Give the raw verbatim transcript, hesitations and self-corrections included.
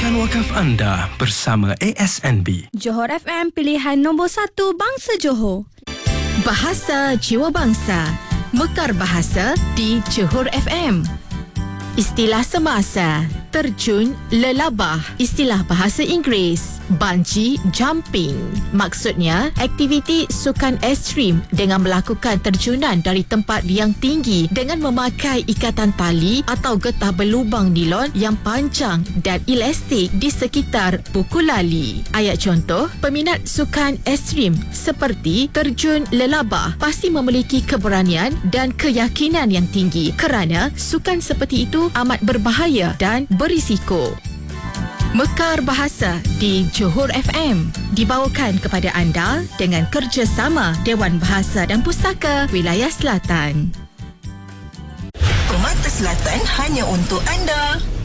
Sukan wakaf anda bersama A S N B. Johor F M, pilihan nombor satu bangsa Johor. Bahasa Jiwa Bangsa, Mekar Bahasa di Johor F M. Istilah semasa, terjun lelabah. Istilah bahasa Inggeris, bungee jumping. Maksudnya, aktiviti sukan ekstrim dengan melakukan terjunan dari tempat yang tinggi dengan memakai ikatan tali atau getah berlubang nilon yang panjang dan elastik di sekitar buku lali. Ayat contoh, peminat sukan ekstrim seperti terjun lelabah pasti memiliki keberanian dan keyakinan yang tinggi kerana sukan seperti itu amat berbahaya dan berisiko. Mekar Bahasa di Johor F M dibawakan kepada anda dengan kerjasama Dewan Bahasa dan Pustaka Wilayah Selatan. Permata Selatan hanya untuk anda.